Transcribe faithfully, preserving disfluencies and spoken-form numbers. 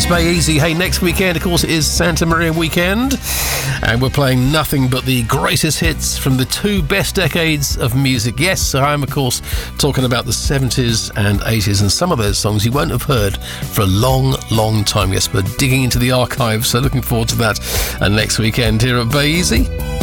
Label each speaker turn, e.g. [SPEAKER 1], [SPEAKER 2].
[SPEAKER 1] It's Bay Easy. Hey, next weekend, of course, it is Santa Maria weekend, and we're playing nothing but the greatest hits from the two best decades of music. Yes, I'm, of course, talking about the seventies and eighties, and some of those songs you won't have heard for a long, long time. Yes, we're digging into the archives, so looking forward to that. And next weekend here at Bay Easy.